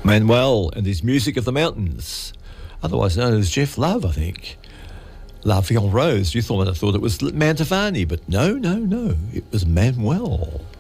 Manuel and his Music of the Mountains, otherwise known as Jeff Love, I think. La Vie en Rose. You thought it was Mantovani, but no. It was Manuel.